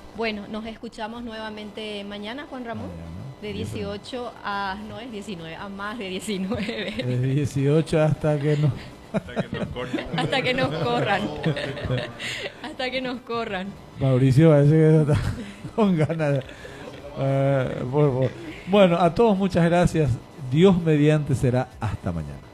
Bueno, nos escuchamos nuevamente mañana, Juan Ramón, de 18 a, no es 19, a más de 19. De 18 hasta que no. Hasta que nos corran. Hasta que nos corran. Mauricio parece que está con ganas. Bueno, a todos muchas gracias. Dios mediante será hasta mañana.